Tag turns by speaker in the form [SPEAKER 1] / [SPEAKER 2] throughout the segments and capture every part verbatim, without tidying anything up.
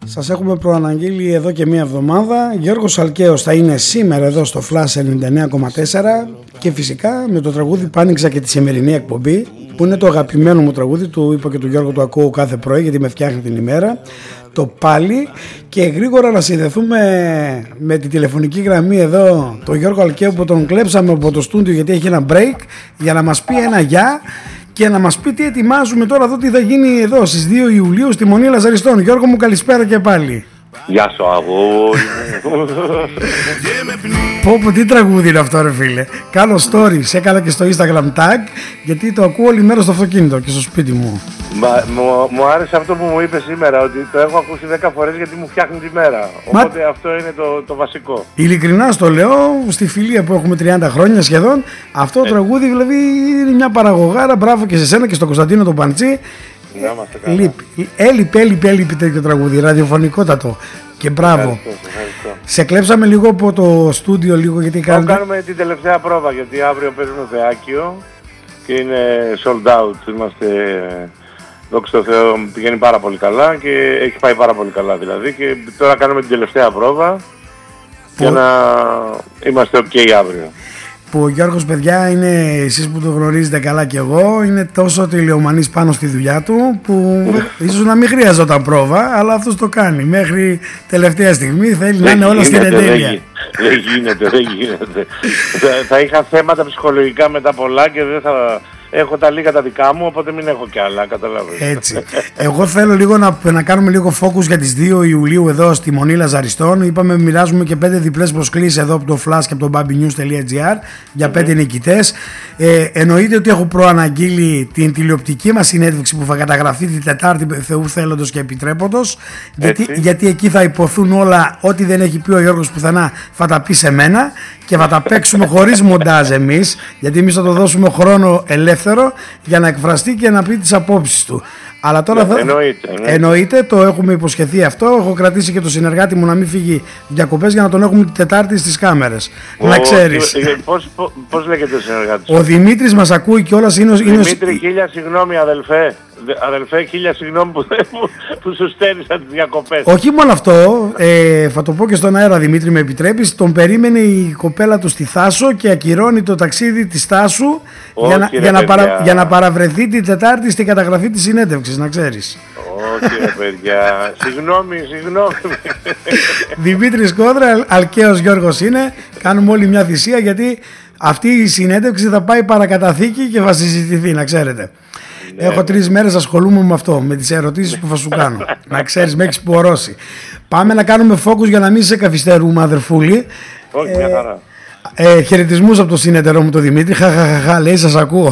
[SPEAKER 1] Σας έχουμε προαναγγείλει εδώ και μία εβδομάδα. Γιώργος Αλκαίος θα είναι σήμερα εδώ στο Flash ενενήντα εννέα κόμμα τέσσερα και φυσικά με το τραγούδι που άνοιξα και τη σημερινή εκπομπή, που είναι το αγαπημένο μου τραγούδι, του είπα και του Γιώργο, το ακούω κάθε πρωί γιατί με φτιάχνει την ημέρα, το Πάλι. Και γρήγορα να συνδεθούμε με τη τηλεφωνική γραμμή εδώ τον Γιώργο Αλκαίο, που τον κλέψαμε από το στούντιο γιατί έχει ένα break, για να μας πει ένα γεια και να μας πει τι ετοιμάζουμε τώρα εδώ, τι θα γίνει εδώ στις δύο Ιουλίου στη Μονή Λαζαριστών. Γιώργο μου, καλησπέρα και πάλι.
[SPEAKER 2] Γεια σου αγόρι.
[SPEAKER 1] Πω πω, τι τραγούδι είναι αυτό ρε φίλε. Κάνω stories, έκανα και στο Instagram tag, γιατί το ακούω όλη μέρα στο αυτοκίνητο και στο σπίτι μου.
[SPEAKER 2] Μα, μου, μου άρεσε αυτό που μου είπε σήμερα, ότι το έχω ακούσει δέκα φορές γιατί μου φτιάχνει τη μέρα. Οπότε Μα... αυτό είναι το, το βασικό.
[SPEAKER 1] Ειλικρινά στο λέω, στη φιλία που έχουμε τριάντα χρόνια σχεδόν, αυτό το ε. τραγούδι δηλαδή είναι μια παραγωγάρα. Μπράβο και σε σένα και στον Κωνσταντίνο τον Παντσί. Λείπει, έλειπε, έλειπε, έλειπε τέτοιο τραγούδι, ραδιοφωνικότατο. Και μπράβο.
[SPEAKER 2] Ευχαριστώ, ευχαριστώ.
[SPEAKER 1] Σε κλέψαμε λίγο από το στούντιο λίγο, γιατί
[SPEAKER 2] κάνουμε... κάνουμε την τελευταία πρόβα, γιατί αύριο παίζουμε Θεάκιο και είναι sold out. Είμαστε, δόξα τω Θεώ, πηγαίνει πάρα πολύ καλά και έχει πάει πάρα πολύ καλά δηλαδή. Και τώρα κάνουμε την τελευταία πρόβα που... για να είμαστε ok αύριο.
[SPEAKER 1] Που ο Γιώργος, παιδιά, είναι, εσείς που το γνωρίζετε καλά και εγώ, είναι τόσο τελειομανής πάνω στη δουλειά του που ίσως να μην χρειαζόταν πρόβα, αλλά αυτός το κάνει. Μέχρι τελευταία στιγμή θέλει να είναι όλα στην εντέλεια.
[SPEAKER 2] Δεν γίνεται, δεν γίνεται. Θα είχα θέματα ψυχολογικά μετά πολλά και δεν θα... Έχω τα λίγα τα δικά μου, οπότε μην έχω κι άλλα, καταλαβαίνεις.
[SPEAKER 1] Έτσι. Εγώ θέλω λίγο να, να κάνουμε λίγο focus για τις δύο Ιουλίου εδώ στη Μονή Λαζαριστών. Είπαμε, μοιράζουμε και πέντε διπλές προσκλήσεις εδώ από το Flash και από το babynews.gr για πέντε mm-hmm. νικητές. Ε, εννοείται ότι έχω προαναγγείλει την τηλεοπτική μας συνέντευξη που θα καταγραφεί την Τετάρτη, Θεού θέλοντος και επιτρέποντος. Γιατί, γιατί εκεί θα υποθούν όλα, ό,τι δεν έχει πει ο Γιώργος πουθενά θα τα πει σε μένα και θα τα παίξουμε χωρίς μοντάζ εμείς, γιατί εμείς θα το δώσουμε χρόνο ελεύθερο για να εκφραστεί και να πει τις απόψεις του. Αλλά τώρα θα...
[SPEAKER 2] εννοείται, εννοείται.
[SPEAKER 1] εννοείται, το έχουμε υποσχεθεί αυτό. Έχω κρατήσει και το συνεργάτη μου να μην φύγει διακοπές για να τον έχουμε την Τετάρτη στις κάμερες. Ο, να ξέρεις.
[SPEAKER 2] Πώς, πώς, πώς λέγεται ο συνεργάτης?
[SPEAKER 1] Ο Δημήτρης μας ακούει κιόλας. Είναι,
[SPEAKER 2] Δημήτρη, είναι... χίλια συγγνώμη αδελφέ. Αδελφέ, χίλια συγγνώμη που, που, που σου στέλνησα τις διακοπές.
[SPEAKER 1] Όχι μόνο αυτό, ε, θα το πω και στον αέρα, Δημήτρη, με επιτρέπεις. Τον περίμενε η κοπέλα του στη Θάσο και ακυρώνει το ταξίδι της Θάσου. Όχι, για, να, για, να παρα, για να παραβρεθεί την Τετάρτη στην καταγραφή της συνέντευξης, να ξέρεις.
[SPEAKER 2] Όχι ρε παιδιά, συγγνώμη, συγγνώμη.
[SPEAKER 1] Δημήτρης Κόντρα, Αλκαίος Γιώργος είναι. Κάνουμε όλη μια θυσία, γιατί αυτή η συνέντευξη θα πάει παρακαταθήκη και θα συζητηθεί, να ξέρετε. Ναι, έχω τρεις μέρες ασχολούμαι με αυτό, με τις ερωτήσεις που θα σου κάνω. Να ξέρεις, με έχεις πορώσει. Πάμε να κάνουμε focus για να μην σε καθυστερούμε, αδερφούλη.
[SPEAKER 2] Όχι, ε, μια χαρά.
[SPEAKER 1] Ε, χαιρετισμούς από το συνεταιρό μου τον Δημήτρη. Χαχαχαχα, λέει, σας ακούω.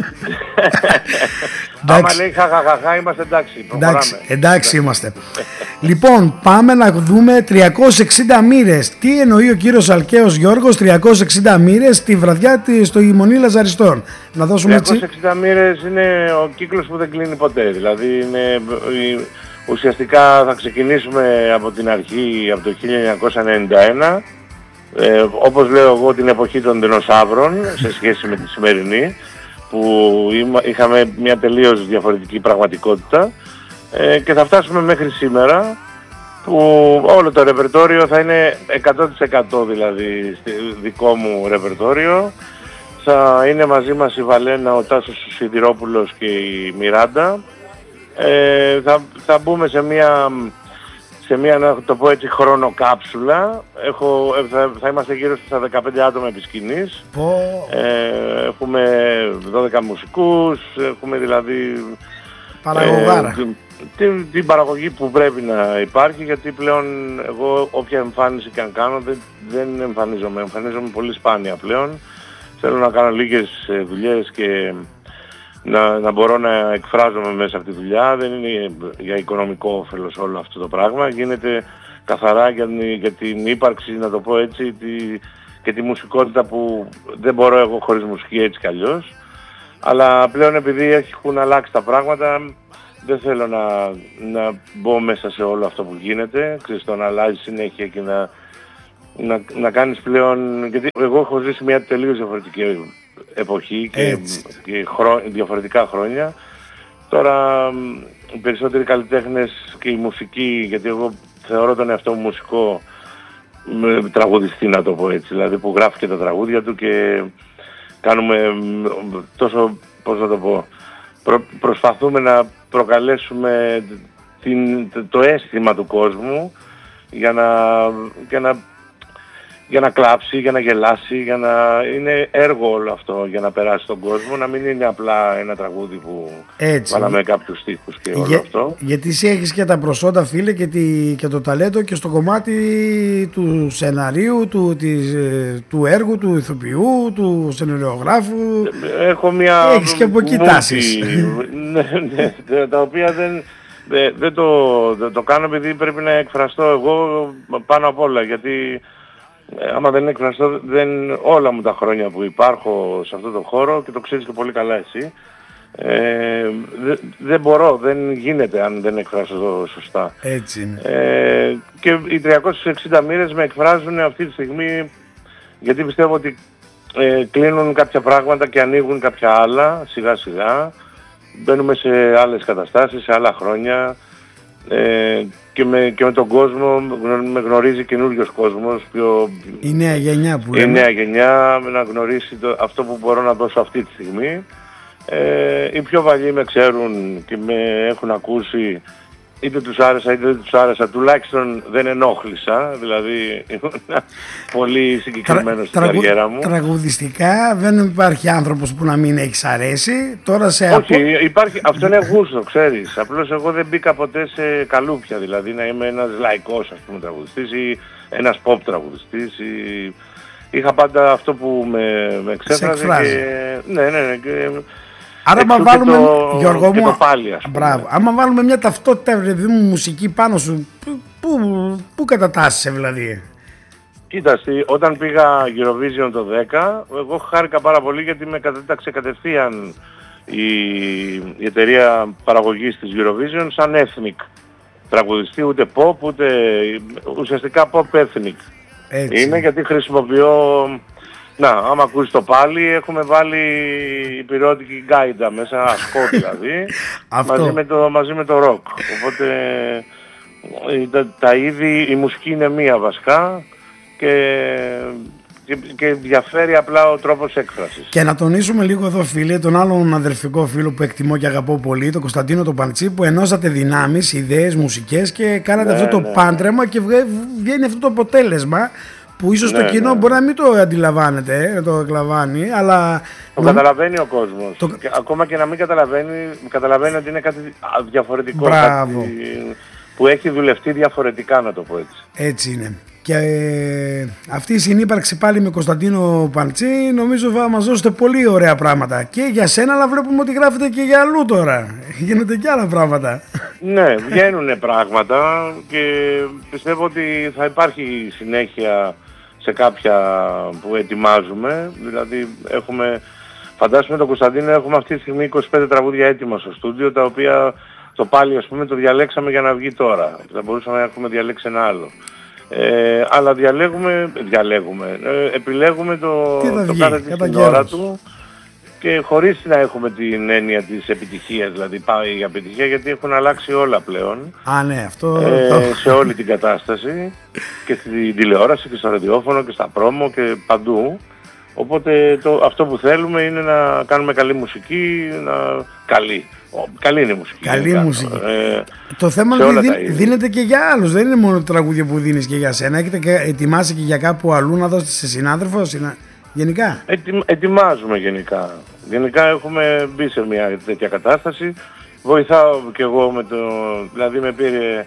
[SPEAKER 2] Άμα λέει χαχαχαχα, είμαστε εντάξει.
[SPEAKER 1] Εντάξει, εντάξει είμαστε. Λοιπόν, πάμε να δούμε τριακόσιες εξήντα μοίρες. Τι εννοεί ο κύριος Αλκαίος Γιώργος, τριακόσιες εξήντα μοίρες τη βραδιά στο Μονή Λαζαριστών. Να δώσουμε
[SPEAKER 2] τριακόσιες εξήντα μοίρες είναι ο κύκλος που δεν κλείνει ποτέ. Δηλαδή είναι, ουσιαστικά θα ξεκινήσουμε από την αρχή, από το χίλια εννιακόσια ενενήντα ένα. Ε, όπως λέω εγώ, την εποχή των δεινοσαύρων σε σχέση με τη σημερινή, που είχαμε μια τελείως διαφορετική πραγματικότητα, ε, και θα φτάσουμε μέχρι σήμερα που όλο το ρεπερτόριο θα είναι εκατό τοις εκατό δηλαδή δικό μου ρεπερτόριο. Θα είναι μαζί μας η Βαλένα, ο Τάσος Σιδηρόπουλος και η Μιράντα. Ε, θα, θα μπούμε σε μια, σε μια, να το πω έτσι, χρονοκάψουλα. Έχω, θα, θα είμαστε γύρω στα δεκαπέντε άτομα επί σκηνής. Oh. Ε, έχουμε δώδεκα μουσικούς, έχουμε δηλαδή
[SPEAKER 1] παραγωγάρα.
[SPEAKER 2] Ε, την, την παραγωγή που πρέπει να υπάρχει, γιατί πλέον εγώ όποια εμφάνιση και αν κάνω δεν, δεν εμφανίζομαι, εμφανίζομαι πολύ σπάνια πλέον. Θέλω να κάνω λίγες δουλειές και να, να μπορώ να εκφράζομαι μέσα από τη δουλειά. Δεν είναι για οικονομικό όφελος όλο αυτό το πράγμα. Γίνεται καθαρά για, για την ύπαρξη, να το πω έτσι, τη, και τη μουσικότητα που δεν μπορώ εγώ χωρίς μουσική έτσι κι αλλιώς. Αλλά πλέον επειδή έχουν αλλάξει τα πράγματα, δεν θέλω να, να μπω μέσα σε όλο αυτό που γίνεται. Ξέρεις, το να αλλάζει συνέχεια και να, να, να κάνεις πλέον... Γιατί εγώ έχω ζήσει μια τελείως διαφορετική εποχή και, και χρό, διαφορετικά χρόνια. Τώρα οι περισσότεροι καλλιτέχνες και η μουσική, γιατί εγώ θεωρώ τον εαυτό μου μουσικό, τραγουδιστή να το πω έτσι, δηλαδή που γράφει και τα τραγούδια του και κάνουμε τόσο, πώς να το πω, προ, προσπαθούμε να προκαλέσουμε την, το αίσθημα του κόσμου για να, για να για να κλάψει, για να γελάσει, για να είναι έργο όλο αυτό για να περάσει στον κόσμο, να μην είναι απλά ένα τραγούδι που έτσι βάλαμε κάποιους στίχους και όλο
[SPEAKER 1] για,
[SPEAKER 2] αυτό.
[SPEAKER 1] Γιατί εσύ έχεις και τα προσόντα, φίλε, και, τη, και το ταλέντο και στο κομμάτι του σεναρίου, του, της, του έργου, του ηθοποιού, του σεναριογράφου.
[SPEAKER 2] Έχω μια...
[SPEAKER 1] Έχεις και από εκεί τάσεις.
[SPEAKER 2] Ναι, ναι, τα οποία δεν... Δεν, δεν, το, δεν το κάνω επειδή πρέπει να εκφραστώ εγώ πάνω απ' όλα, γιατί ε, άμα δεν εκφραστώ, δεν, όλα μου τα χρόνια που υπάρχω σε αυτό το χώρο, και το ξέρεις και πολύ καλά εσύ, ε, δε, δεν μπορώ, δεν γίνεται αν δεν εκφραστώ σωστά.
[SPEAKER 1] Έτσι είναι.
[SPEAKER 2] Ε, και οι τριακόσιες εξήντα μοίρες με εκφράζουν αυτή τη στιγμή, γιατί πιστεύω ότι ε, κλείνουν κάποια πράγματα και ανοίγουν κάποια άλλα σιγά σιγά. Μπαίνουμε σε άλλες καταστάσεις, σε άλλα χρόνια, ε, και, με, και με τον κόσμο με γνωρίζει καινούριος κόσμος. Πιο,
[SPEAKER 1] η νέα γενιά που λέμε.
[SPEAKER 2] Η νέα γενιά να γνωρίσει το, αυτό που μπορώ να δώσω αυτή τη στιγμή. Ε, οι πιο παλιοί με ξέρουν και με έχουν ακούσει, είτε τους άρεσα είτε δεν τους άρεσα, τουλάχιστον δεν ενόχλησα, δηλαδή ήμουν πολύ συγκεκριμένος στην
[SPEAKER 1] τραγου,
[SPEAKER 2] καριέρα μου.
[SPEAKER 1] Τραγουδιστικά δεν υπάρχει άνθρωπος που να μην έχεις αρέσει. Τώρα σε
[SPEAKER 2] Όχι,
[SPEAKER 1] απο...
[SPEAKER 2] υπάρχει, αυτό είναι γούστο, ξέρεις. Απλώς εγώ δεν μπήκα ποτέ σε καλούπια, δηλαδή να είμαι ένας λαϊκός, ας πούμε, τραγουδιστής ή ένας pop τραγουδιστής. Ή... Είχα πάντα αυτό που με, με εξέφραζε και... Ναι, ναι, ναι. Και...
[SPEAKER 1] Άρα, άμα βάλουμε,
[SPEAKER 2] το,
[SPEAKER 1] Γιώργο μου,
[SPEAKER 2] πάλι, ας πούμε.
[SPEAKER 1] Μπράβο, άμα βάλουμε μια ταυτότητα, δηλαδή, μου, μουσική πάνω σου, πού, πού κατατάσσεσαι δηλαδή?
[SPEAKER 2] Κοίτα, όταν πήγα Eurovision το δέκα, εγώ χάρηκα πάρα πολύ γιατί με κατέταξε κατευθείαν η, η εταιρεία παραγωγής της Eurovision σαν ethnic τραγουδιστή, ούτε pop, ούτε ουσιαστικά pop ethnic. Έτσι. Είναι γιατί χρησιμοποιώ... Να, άμα ακούσεις το πάλι, έχουμε βάλει υπηρεώτικη γκάιντα μέσα, ασκό δηλαδή, μαζί, με το, μαζί με το ροκ. Οπότε τα, τα είδη, η μουσική είναι μία βασικά και, και, και διαφέρει απλά ο τρόπος έκφρασης.
[SPEAKER 1] Και να τονίσουμε λίγο εδώ, φίλε, τον άλλον αδερφικό φίλο που εκτιμώ και αγαπώ πολύ, τον Κωνσταντίνο τον Παντσί, που ενώσατε δυνάμεις, ιδέες, μουσικές και κάνατε ναι, αυτό το ναι, πάντρεμα και βγαίνει αυτό το αποτέλεσμα. Που ίσως ναι, το κοινό ναι. μπορεί να μην το αντιλαμβάνεται, να το εκλαμβάνει, αλλά...
[SPEAKER 2] Το να... καταλαβαίνει ο κόσμος. Το... Και, ακόμα και να μην καταλαβαίνει, καταλαβαίνει ότι είναι κάτι διαφορετικό, κάτι που έχει δουλευτεί διαφορετικά, να το πω έτσι.
[SPEAKER 1] Έτσι είναι. Και ε, αυτή η συνύπαρξη πάλι με Κωνσταντίνο Παντσί, νομίζω θα μας δώσετε πολύ ωραία πράγματα. Και για σένα, αλλά βλέπουμε ότι γράφετε και για αλλού τώρα. Γίνονται και άλλα πράγματα.
[SPEAKER 2] Ναι, βγαίνουν πράγματα και πιστεύω ότι θα υπάρχει συνέχεια σε κάποια που ετοιμάζουμε. Δηλαδή έχουμε, φαντάσουμε τον Κωνσταντίνο, έχουμε αυτή τη στιγμή είκοσι πέντε τραγούδια έτοιμα στο στούντιο, τα οποία το πάλι, ας πούμε, το διαλέξαμε για να βγει τώρα. Θα μπορούσαμε να έχουμε διαλέξει ένα άλλο. Ε, αλλά διαλέγουμε, διαλέγουμε, ε, επιλέγουμε το, το κάθε την ώρα του και χωρίς να έχουμε την έννοια της επιτυχίας, δηλαδή πάει για επιτυχία, γιατί έχουν αλλάξει όλα πλέον.
[SPEAKER 1] Α, ναι, αυτό...
[SPEAKER 2] ε, σε όλη την κατάσταση και στην τηλεόραση και στο ραδιόφωνο και στα πρόμο και παντού. Οπότε το, αυτό που θέλουμε είναι να κάνουμε καλή μουσική, να... καλή. Καλή είναι η μουσική.
[SPEAKER 1] Καλή
[SPEAKER 2] είναι
[SPEAKER 1] μουσική.
[SPEAKER 2] Ε,
[SPEAKER 1] το θέμα είναι ότι δι, δίνεται και για άλλους. Δεν είναι μόνο το τραγούδια που δίνεις και για σένα. Έχετε και ετοιμάσει και για κάπου αλλού να δώσετε σε συνάδελφο, συνα... γενικά.
[SPEAKER 2] Ετοι, ετοιμάζουμε γενικά. Γενικά έχουμε μπει σε μια τέτοια κατάσταση. Βοηθάω και εγώ με το... Δηλαδή με πήρε...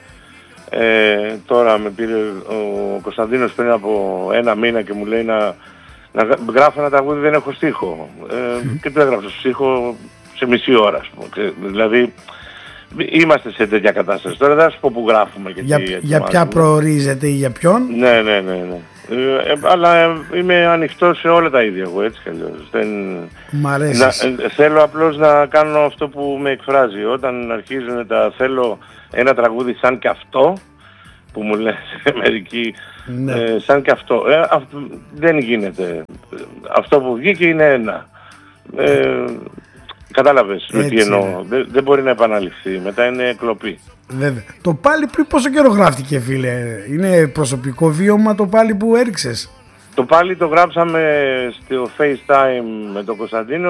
[SPEAKER 2] Ε, τώρα με πήρε ο Κωνσταντίνος πριν από ένα μήνα και μου λέει να, να γράφω ένα τραγούδι, δεν έχω στίχο. Ε, και το έγραψα στο στίχο σε μισή ώρα, ας πούμε. Δηλαδή είμαστε σε τέτοια κατάσταση. Τώρα δεν θα σου πω που γράφουμε και
[SPEAKER 1] για,
[SPEAKER 2] τι
[SPEAKER 1] για ποια προορίζεται ή για ποιον?
[SPEAKER 2] Ναι, ναι, ναι, ναι. Ε, ε, αλλά ε, είμαι ανοιχτός σε όλα τα ίδια εγώ, έτσι κι αλλιώς. Δεν...
[SPEAKER 1] Μ' αρέσει.
[SPEAKER 2] Ε, θέλω απλώς να κάνω αυτό που με εκφράζει. Όταν αρχίζουν τα θέλω ένα τραγούδι σαν και αυτό, που μου λένε μερικοί, ναι. ε, σαν και αυτό. Ε, αυ, δεν γίνεται. Αυτό που βγήκε είναι ένα. Ε, Κατάλαβες με τι εννοώ. Δεν, δεν μπορεί να επαναληφθεί. Μετά είναι κλοπή.
[SPEAKER 1] Βέβαια. Το πάλι πριν πόσο καιρό γράφτηκε, φίλε? Είναι προσωπικό βίωμα το πάλι που έριξες?
[SPEAKER 2] Το πάλι το γράψαμε στο FaceTime με τον Κωνσταντίνο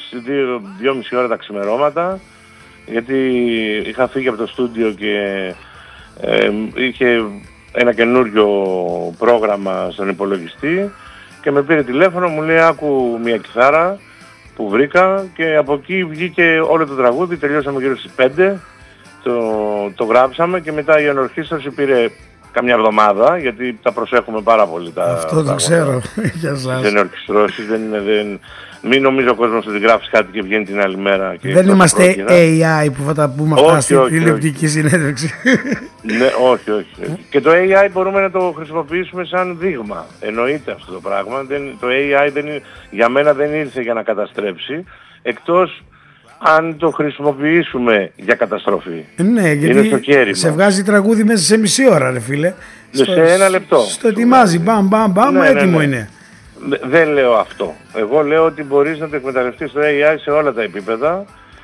[SPEAKER 2] δυόμιση ώρα τα ξημερώματα, γιατί είχα φύγει από το στούντιο και ε, είχε ένα καινούριο πρόγραμμα στον υπολογιστή και με πήρε τηλέφωνο, μου λέει άκου μια κιθάρα που βρήκα και από εκεί βγήκε όλο το τραγούδι, τελειώσαμε γύρω στις πέντε, το, το γράψαμε και μετά η ανορχήστρωση πήρε καμιά εβδομάδα, γιατί τα προσέχουμε πάρα πολύ τα.
[SPEAKER 1] Αυτό το ξέρω. Για σας.
[SPEAKER 2] Δεν ορκιστρώσεις, δεν είναι. Δεν... Μην νομίζει ο κόσμος ότι γράφεις κάτι και βγαίνει την άλλη μέρα. Και
[SPEAKER 1] δεν είμαστε πρόκειρα. έι άι που θα τα πούμε αυτά στην τηλεοπτική συνέντευξη.
[SPEAKER 2] Ναι, όχι, όχι, όχι. Και το έι άι μπορούμε να το χρησιμοποιήσουμε σαν δείγμα. Εννοείται αυτό το πράγμα. Δεν, το έι άι δεν, για μένα δεν ήρθε για να καταστρέψει, εκτός αν το χρησιμοποιήσουμε για καταστροφή.
[SPEAKER 1] Ναι, γιατί σε βγάζει τραγούδι μέσα σε μισή ώρα, ρε φίλε.
[SPEAKER 2] Σε στο, ένα λεπτό.
[SPEAKER 1] Στο ετοιμάζει, μπαμ, μπαμ, μπαμ, ναι, έτοιμο ναι, ναι. είναι.
[SPEAKER 2] Δεν λέω αυτό. Εγώ λέω ότι μπορείς να το εκμεταλλευτείς το έι άι σε όλα τα επίπεδα.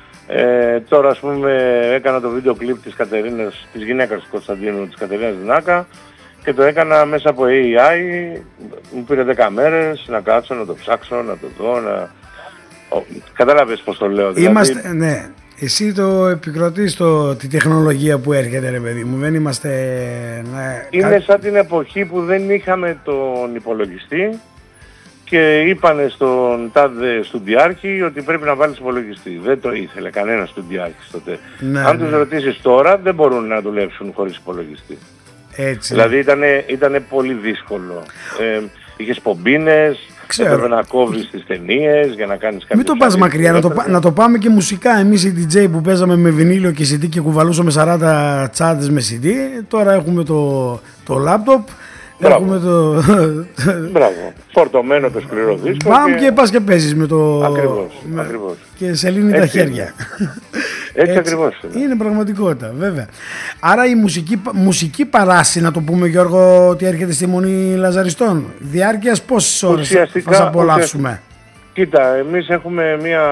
[SPEAKER 2] Ε, τώρα ας πούμε έκανα το βίντεο κλιπ της Κατερίνας, της γυναίκας του Κωνσταντίνου, της Κατερίνας Δινάκα, και το έκανα μέσα από έι άι. Μου πήρε δέκα μέρες να κάτσω, να το ψάξω, να το δω, να... Κατάλαβες πως το λέω. Δηλαδή...
[SPEAKER 1] Είμαστε, ναι. Εσύ το επικροτείς το, τη τεχνολογία που έρχεται, ρε παιδί μου. Δεν είμαστε... Ναι,
[SPEAKER 2] είναι
[SPEAKER 1] κάτι...
[SPEAKER 2] σαν την εποχή που δεν είχαμε τον υπολογιστή και είπανε στον τάδε στουντιάρχη ότι πρέπει να βάλεις υπολογιστή. Δεν το ήθελε κανένας στουντιάρχης τότε. Ναι, αν τους ναι. ρωτήσεις τώρα δεν μπορούν να δουλέψουν χωρίς υπολογιστή.
[SPEAKER 1] Έτσι.
[SPEAKER 2] Δηλαδή ήτανε, ήτανε πολύ δύσκολο. Ε, είχες πομπίνες, έπρεπε να κόβεις τις ταινίες για να κάνεις κάτι.
[SPEAKER 1] Μην το πας μακριά, να το, να το πάμε και μουσικά. Εμείς οι ντι τζέι που παίζαμε με βινίλιο και σι ντι και κουβαλούσαμε σαράντα τσάντες με σι ντι, τώρα έχουμε το, το λάπτοπ. Έχουμε το...
[SPEAKER 2] Μπράβο. Φορτωμένο το σκληρό δίσκο.
[SPEAKER 1] Πάμε και... και πας και παίζεις με το...
[SPEAKER 2] Ακριβώς,
[SPEAKER 1] με...
[SPEAKER 2] ακριβώς.
[SPEAKER 1] Και σε λύνει τα χέρια.
[SPEAKER 2] Έτσι, Έτσι ακριβώς είναι.
[SPEAKER 1] Είναι πραγματικότητα, βέβαια. Άρα η μουσική, μουσική παράση, να το πούμε, Γιώργο, ότι έρχεται στη Μονή Λαζαριστών, διάρκειας πόσες ώρες θα σας απολαύσουμε?
[SPEAKER 2] Κοίτα, εμείς έχουμε μία...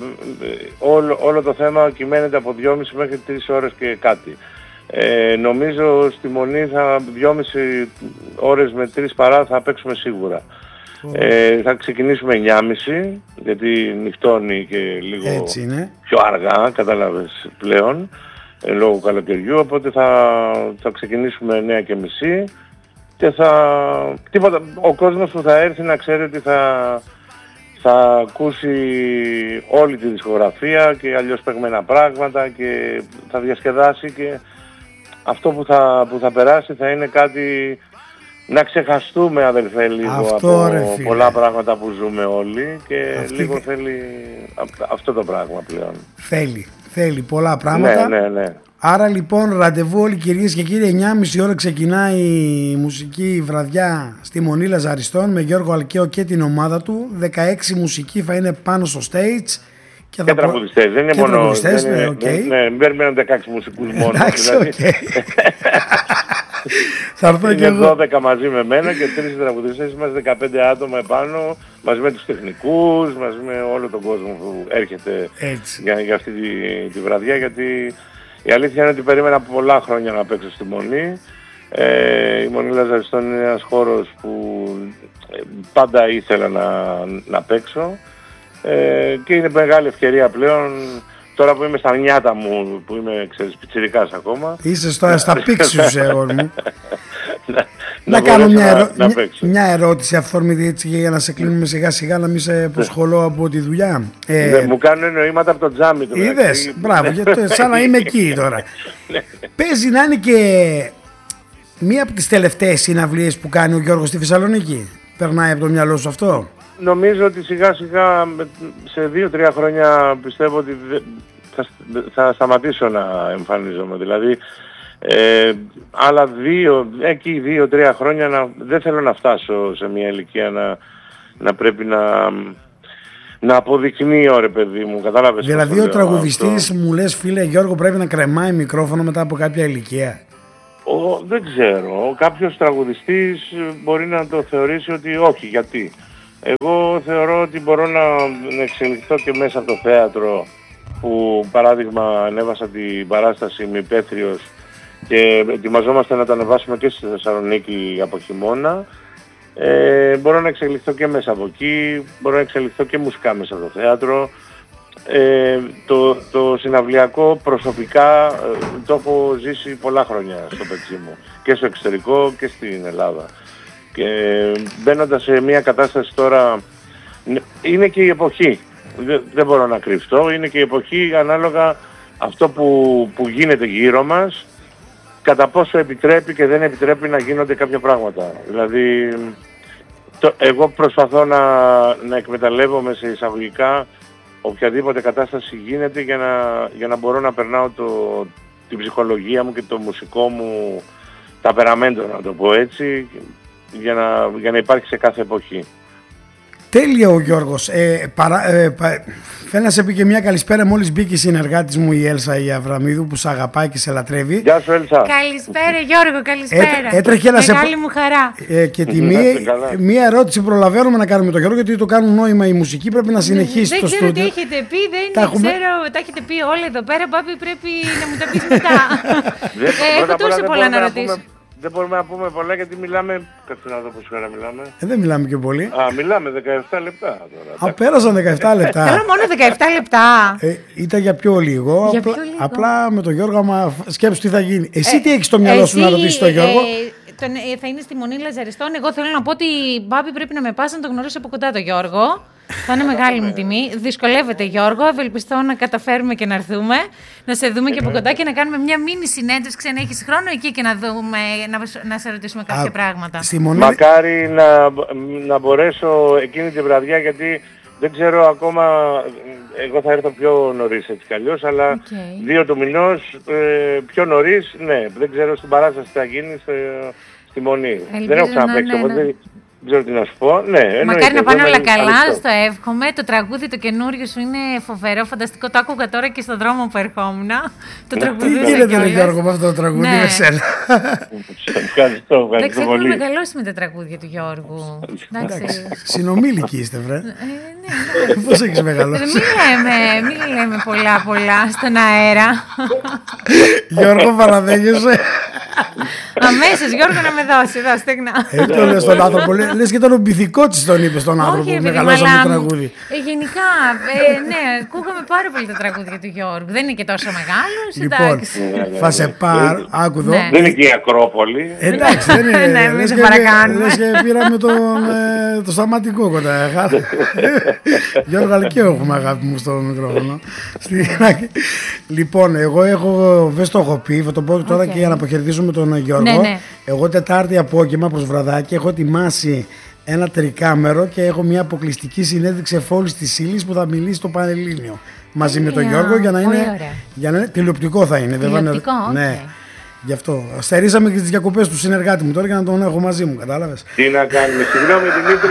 [SPEAKER 2] Όλο, όλο το θέμα κυμαίνεται από δυόμιση μέχρι τρεις ώρες και κάτι. Ε, νομίζω στη Μονή θα δυόμιση ώρες με τρεις παρά θα παίξουμε σίγουρα. Oh. Ε, θα ξεκινήσουμε εννιά και μισή, γιατί νυχτώνει και λίγο πιο αργά, κατάλαβες πλέον, ε, λόγω καλοκαιριού, οπότε θα, θα ξεκινήσουμε εννιά και μισή και θα... Τίποτα, ο κόσμος που θα έρθει να ξέρει ότι θα, θα ακούσει όλη τη δισκογραφία και αλλιώς παιγμένα πράγματα και θα διασκεδάσει και αυτό που θα, που θα περάσει θα είναι κάτι να ξεχαστούμε, αδελφέ, λίγο αυτό, από ρε, πολλά πράγματα που ζούμε όλοι και αυτή... λίγο θέλει αυτό το πράγμα πλέον.
[SPEAKER 1] Θέλει, θέλει πολλά πράγματα.
[SPEAKER 2] Ναι, ναι, ναι.
[SPEAKER 1] Άρα λοιπόν ραντεβού όλοι, κυρίες και κύριοι, εννιά και μισή ώρα ξεκινάει η μουσική βραδιά στη Μονή Λαζαριστών με Γιώργο Αλκαίο και την ομάδα του. δεκαέξι μουσικοί θα είναι πάνω στο stage.
[SPEAKER 2] Και, και τραγουδιστές, προ... δεν είναι
[SPEAKER 1] και
[SPEAKER 2] μόνο...
[SPEAKER 1] Τραγουδιστές,
[SPEAKER 2] δεν είναι,
[SPEAKER 1] ναι, okay.
[SPEAKER 2] ναι, μην περιμένουν δεκαέξι μουσικούς μόνο.
[SPEAKER 1] Εντάξει,
[SPEAKER 2] δηλαδή.
[SPEAKER 1] Okay. Θα έρθω
[SPEAKER 2] και εγώ. δώδεκα μαζί με μένα και τρεις τραγουδιστές, είμαστε δεκαπέντε άτομα επάνω, μαζί με τους τεχνικούς, μαζί με όλο τον κόσμο που έρχεται για, για αυτή τη, τη βραδιά, γιατί η αλήθεια είναι ότι περίμενα πολλά χρόνια να παίξω στη Μονή. Ε, η Μονή Λαζαριστών είναι ένας χώρος που πάντα ήθελα να, να παίξω. Ε, και είναι μεγάλη ευκαιρία πλέον, τώρα που είμαι στα νιάτα μου, που είμαι, ξέρεις, πιτσιρικάς ακόμα.
[SPEAKER 1] Είσαι στα, στα πίξι σου, εγώ μου.
[SPEAKER 2] να,
[SPEAKER 1] να κάνω μια, ερω... να, μια, μια ερώτηση αυθόρμητη έτσι για να σε κλείνουμε σιγά σιγά, να μην σε αποσχολώ από τη δουλειά.
[SPEAKER 2] Ε, ναι, μου κάνουν εννοήματα από το τζάμι του.
[SPEAKER 1] Είδες, μπράβο, γιατί, σαν να είμαι εκεί τώρα. Παίζει να είναι και μία από τις τελευταίες συναυλίες που κάνει ο Γιώργος στη Θεσσαλονίκη. Περνάει από το μυαλό σου αυτό?
[SPEAKER 2] Νομίζω ότι σιγά σιγά σε δύο τρία χρόνια πιστεύω ότι θα, θα σταματήσω να εμφανίζομαι. Δηλαδή ε, άλλα δύο, εκεί δύο τρία χρόνια να, δεν θέλω να φτάσω σε μια ηλικία να, να πρέπει να, να αποδεικνύω, ρε παιδί μου. Κατάλαβες?
[SPEAKER 1] Δηλαδή ο τραγουδιστής μου λες, φίλε Γιώργο, πρέπει να κρεμάει μικρόφωνο μετά από κάποια ηλικία?
[SPEAKER 2] Ο, δεν ξέρω. Κάποιος τραγουδιστής μπορεί να το θεωρήσει ότι όχι. Γιατί? Εγώ θεωρώ ότι μπορώ να, να εξελιχθώ και μέσα από το θέατρο που παράδειγμα ανέβασα την παράσταση με υπαίθριος και ετοιμαζόμαστε να το ανεβάσουμε και στη Θεσσαλονίκη από χειμώνα. Ε, μπορώ να εξελιχθώ και μέσα από εκεί, μπορώ να εξελιχθώ και μουσικά μέσα από το θέατρο. Ε, το, το συναυλιακό προσωπικά ε, το έχω ζήσει πολλά χρόνια στο πετσί μου και στο εξωτερικό και στην Ελλάδα. Και μπαίνοντας σε μια κατάσταση τώρα, είναι και η εποχή, δεν, δεν μπορώ να κρυφτώ, είναι και η εποχή ανάλογα αυτό που, που γίνεται γύρω μας, κατά πόσο επιτρέπει και δεν επιτρέπει να γίνονται κάποια πράγματα. Δηλαδή, το, εγώ προσπαθώ να, να εκμεταλλεύομαι σε εισαγωγικά οποιαδήποτε κατάσταση γίνεται για να, για να μπορώ να περνάω το, την ψυχολογία μου και το μουσικό μου ταπεραμέντο, να το πω έτσι, για να, για να υπάρχει σε κάθε εποχή.
[SPEAKER 1] Τέλεια ο Γιώργος. Ε, παρα, ε, πα, θέλω να σε πει και μια καλησπέρα. Μόλις μπήκε η συνεργάτης μου η Έλσα η Αβραμίδου που σε αγαπάει και σε λατρεύει.
[SPEAKER 2] Γεια σου Έλσα.
[SPEAKER 3] Καλησπέρα Γιώργο, καλησπέρα.
[SPEAKER 1] Έτρε, έτρεχε να σε...
[SPEAKER 3] Μεγάλη μου χαρά.
[SPEAKER 1] Ε, και τη μία, μία ερώτηση προλαβαίνουμε να κάνουμε το Γιώργο, γιατί το κάνουν νόημα η μουσική, πρέπει να συνεχίσει
[SPEAKER 3] δεν
[SPEAKER 1] το
[SPEAKER 3] ξέρω
[SPEAKER 1] στούντιο.
[SPEAKER 3] τι έχετε πει, δεν
[SPEAKER 1] τα έχουμε...
[SPEAKER 3] ξέρω, τα έχετε πει όλα εδώ πέρα, Μπάμπη, πρέπει να μου τα πεις μετά. ε, έχω τόσο πολλά να ρωτήσω.
[SPEAKER 2] Δεν μπορούμε να πούμε πολλά γιατί μιλάμε. Κάτσε να δω πόση ώρα μιλάμε.
[SPEAKER 1] Ε, δεν μιλάμε και πολύ.
[SPEAKER 2] Α, μιλάμε δεκαεπτά λεπτά τώρα.
[SPEAKER 1] Α, πέρασαν δεκαεπτά λεπτά.
[SPEAKER 3] Θέλω μόνο δεκαεπτά λεπτά.
[SPEAKER 1] Ε, ήταν για πιο λίγο.
[SPEAKER 3] Για
[SPEAKER 1] απλά,
[SPEAKER 3] πιο λίγο.
[SPEAKER 1] απλά με τον Γιώργο, άμα σκέψου τι θα γίνει. Εσύ
[SPEAKER 3] Ε,
[SPEAKER 1] τι έχεις στο μυαλό σου να ρωτήσεις τον Γιώργο.
[SPEAKER 3] Ε, τον, ε, θα είναι στη Μονή Λαζαριστών. Εγώ θέλω να πω ότι Μπάμπη πρέπει να με πας να τον γνωρίσω από κοντά τον Γιώργο. Θα είναι μεγάλη μου τιμή. Δυσκολεύεται Γιώργο. Ευελπιστώ να καταφέρουμε και να έρθουμε. Να σε δούμε και από κοντά και να κάνουμε μια μίνι συνέντευξη. Αν έχεις χρόνο εκεί και να, δούμε, να, να σε ρωτήσουμε κάποια
[SPEAKER 1] Α,
[SPEAKER 3] πράγματα.
[SPEAKER 1] Στη Μονή...
[SPEAKER 2] Μακάρι να, να μπορέσω εκείνη τη βραδιά, γιατί δεν ξέρω ακόμα, εγώ θα έρθω πιο νωρίς έτσι κι αλλιώς, αλλά
[SPEAKER 3] Okay.
[SPEAKER 2] δύο του μηνός ε, πιο νωρίς, ναι, δεν ξέρω στην παράσταση τι θα γίνει στη, στη Μονή.
[SPEAKER 3] Ελπίζω
[SPEAKER 2] δεν έχω
[SPEAKER 3] να
[SPEAKER 2] ξαναπαίξει,
[SPEAKER 3] ναι,
[SPEAKER 2] οπότε
[SPEAKER 3] ναι.
[SPEAKER 2] δεν ξέρω τι να σου πω. Ναι, εννοείται,
[SPEAKER 3] Μακάρι να πάνε
[SPEAKER 2] δεν
[SPEAKER 3] όλα
[SPEAKER 2] είναι
[SPEAKER 3] καλά,
[SPEAKER 2] ανοιχτό.
[SPEAKER 3] στο εύχομαι. Το τραγούδι το καινούριο σου είναι φοβερό, φανταστικό. Το άκουγα τώρα και στον δρόμο που ερχόμουν. Το
[SPEAKER 1] Τι
[SPEAKER 3] τραγουδούσα
[SPEAKER 1] γίνεται ρε
[SPEAKER 3] κιόλας.
[SPEAKER 1] Γιώργο με αυτό το τραγούδι
[SPEAKER 3] Ναι.
[SPEAKER 1] με σένα.
[SPEAKER 2] Ευχαριστώ, ευχαριστώ
[SPEAKER 3] Εντάξει, έχουμε
[SPEAKER 2] πολύ.
[SPEAKER 3] μεγαλώσει με τα τραγούδια του Γιώργου. Εντάξει.
[SPEAKER 1] Συνομήλικοι είστε βρε.
[SPEAKER 3] Ε, ναι, ναι.
[SPEAKER 1] Πώς έχεις
[SPEAKER 3] Ε,
[SPEAKER 1] μεγαλώσει.
[SPEAKER 3] Μην λέμε, μην λέμε πολλά πολλά στον αέρα.
[SPEAKER 1] Γιώργο παραδέχεσαι.
[SPEAKER 3] Αμέσως Γιώργο να με δώσει εδώ στεγνά.
[SPEAKER 1] Έτσι το λες στον άνθρωπο. Λε- Λες και τον ομπιθικό της τον είπε στον άνθρωπο
[SPEAKER 3] Όχι,
[SPEAKER 1] που
[SPEAKER 3] ρε παιδί,
[SPEAKER 1] μεγαλώσαμε
[SPEAKER 3] αλλά,
[SPEAKER 1] το τραγούδι.
[SPEAKER 3] ε, γενικά, ε, ναι, ακούγαμε πάρα πολύ τα τραγούδια του Γιώργου. Δεν είναι και τόσο μεγάλος,
[SPEAKER 1] Λοιπόν,
[SPEAKER 3] εντάξει.
[SPEAKER 1] θα σε πάρω. Άκου εδώ.
[SPEAKER 3] Ναι.
[SPEAKER 2] Δεν είναι και η Ακρόπολη.
[SPEAKER 1] Εντάξει, δεν είναι.
[SPEAKER 3] Ναι, μην
[SPEAKER 1] λες
[SPEAKER 3] σε
[SPEAKER 1] και-
[SPEAKER 3] παρακάνουμε.
[SPEAKER 1] λες και πήραμε τον, ε, το σταματικό κοντά. Γιώργο Αλκαίο έχουμε αγάπη μου στο μικρόφωνο. Στη- Λοιπόν, εγώ έχω, δεν στο έχω πει, θα το πω τώρα
[SPEAKER 3] Οκ.
[SPEAKER 1] και για να αποχαιρετήσουμε τον Γιώργο.
[SPEAKER 3] Ναι, ναι.
[SPEAKER 1] Εγώ Τετάρτη απόγευμα προς βραδάκι έχω ετοιμάσει ένα τρικάμερο και έχω μια αποκλειστική συνέντευξη εφόλης της ύλης που θα μιλήσει στο Πανελλήνιο. Μαζί με τον
[SPEAKER 3] Τέλεια.
[SPEAKER 1] Γιώργο για να
[SPEAKER 3] Πολύ
[SPEAKER 1] είναι,
[SPEAKER 3] ωραία.
[SPEAKER 1] για να είναι τηλεοπτικό θα είναι. δεν θα είναι-
[SPEAKER 3] Τηλεοπτικό, οκ.
[SPEAKER 1] Ναι. Γι' αυτό. Στερήσαμε και τις διακοπές του συνεργάτη μου τώρα για να τον έχω μαζί μου, κατάλαβες.
[SPEAKER 2] Τι να κάνουμε, συγγνώμη Δημήτρη.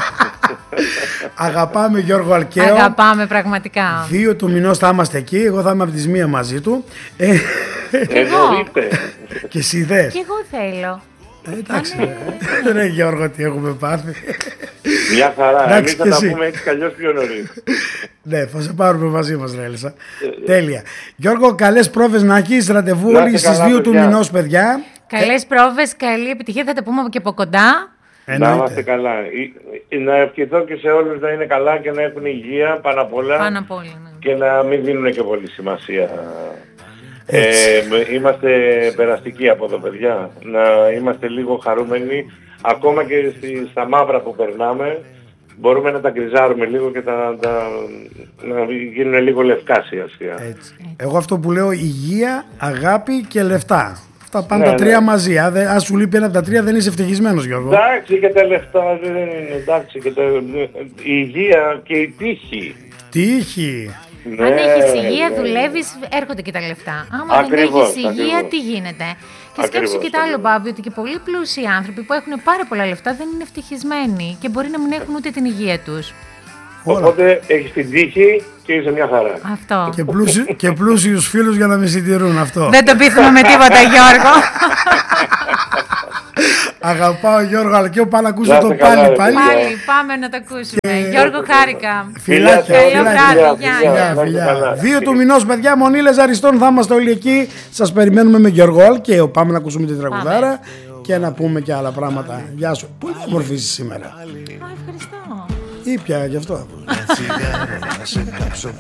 [SPEAKER 1] Αγαπάμε Γιώργο Αλκαίο.
[SPEAKER 3] Αγαπάμε πραγματικά.
[SPEAKER 1] Δύο του μηνός θα είμαστε εκεί. Εγώ θα είμαι από τις μία μαζί του. Ε,
[SPEAKER 2] Εννοείται.
[SPEAKER 1] και εσύ δες.
[SPEAKER 3] Και εγώ θέλω.
[SPEAKER 1] Ε, εντάξει. Δεν έχει Γιώργο τι έχουμε πάθει.
[SPEAKER 2] Μια χαρά.
[SPEAKER 1] Εντάξει,
[SPEAKER 2] Εμείς θα
[SPEAKER 1] και
[SPEAKER 2] τα
[SPEAKER 1] εσύ.
[SPEAKER 2] πούμε έτσι κι αλλιώς πιο νωρίς.
[SPEAKER 1] Ναι, θα σε πάρουμε μαζί μας, ρε Έλισσα. Τέλεια. Γιώργο, καλές πρόβες να έχεις. Ραντεβού
[SPEAKER 2] Να
[SPEAKER 1] όλοι
[SPEAKER 2] είστε
[SPEAKER 1] στις
[SPEAKER 2] καλά,
[SPEAKER 1] δύο του
[SPEAKER 2] παιδιά.
[SPEAKER 1] μηνός, παιδιά.
[SPEAKER 3] Καλές πρόβες, καλή επιτυχία. Θα τα πούμε και από κοντά.
[SPEAKER 2] Να
[SPEAKER 1] Εννοείται.
[SPEAKER 2] είμαστε καλά. Ε, ε, Να ευχηθώ και σε όλους να είναι καλά και να έχουν υγεία πάνω απ' όλα.
[SPEAKER 3] Πάνω απ' όλα. Ναι.
[SPEAKER 2] Και να μην δίνουν και πολύ σημασία. Ε, είμαστε περαστικοί από εδώ, παιδιά. Να είμαστε λίγο χαρούμενοι. Ακόμα και στη, στα μαύρα που περνάμε, μπορούμε να τα γκριζάρουμε λίγο και τα, τα, να γίνουν λίγο λευκά σιγά σιγά.
[SPEAKER 1] Έτσι. Εγώ αυτό που λέω υγεία, αγάπη και λεφτά. Αυτά πάνε
[SPEAKER 2] Ναι,
[SPEAKER 1] τα τρία
[SPEAKER 2] ναι.
[SPEAKER 1] μαζί. Αν δεν- αν σου λείπει ένα από τα τρία δεν είσαι ευτυχισμένος, Γιώργο.
[SPEAKER 2] Εντάξει, και τα λεφτά δεν είναι, εντάξει, και τα, η υγεία και η τύχη.
[SPEAKER 1] Τύχη.
[SPEAKER 2] Ναι,
[SPEAKER 3] Αν έχεις υγεία,
[SPEAKER 2] ναι.
[SPEAKER 3] δουλεύεις, έρχονται και τα λεφτά. Άμα
[SPEAKER 2] Ακριβώς,
[SPEAKER 3] δεν έχεις υγεία,
[SPEAKER 2] ακριβώς.
[SPEAKER 3] τι γίνεται. Και
[SPEAKER 2] Ακριβώς,
[SPEAKER 3] σκέψου και το άλλο,
[SPEAKER 2] ακριβώς.
[SPEAKER 3] Μπάμπη, ότι και πολλοί πλούσιοι άνθρωποι που έχουν πάρα πολλά λεφτά δεν είναι ευτυχισμένοι και μπορεί να μην έχουν ούτε την υγεία τους.
[SPEAKER 1] Όλα.
[SPEAKER 2] Οπότε έχεις την τύχη και είσαι μια χαρά.
[SPEAKER 3] Αυτό.
[SPEAKER 1] Και, πλούσιου, και πλούσιους φίλους για να με συντηρούν αυτό.
[SPEAKER 3] Δεν το πείθουμε με τίποτα, Γιώργο.
[SPEAKER 1] Αγαπάω Γιώργο, αλλά και ο πάνω ακούσω το
[SPEAKER 2] καλά,
[SPEAKER 1] πάλι
[SPEAKER 2] ρε,
[SPEAKER 1] πάλι.
[SPEAKER 3] Πάλι, πάμε να το ακούσουμε. Γιώργο, χάρηκα.
[SPEAKER 1] Φιλάκια,
[SPEAKER 3] Καλό
[SPEAKER 1] φιλάκια.
[SPEAKER 3] βράδυ, γεια.
[SPEAKER 1] Φιλιά, φιλιά. Δύο του μηνός, παιδιά, Μονήλες Αριστών, θα είμαστε όλοι εκεί. Σας περιμένουμε με Γιώργο και ο πάμε να ακούσουμε την τραγουδάρα και να πούμε και άλλα πράγματα. Γεια σου. Πολύ όμορφη είσαι σήμερα.
[SPEAKER 3] Α, ευχαριστώ.
[SPEAKER 1] Ήπια γι' αυτό.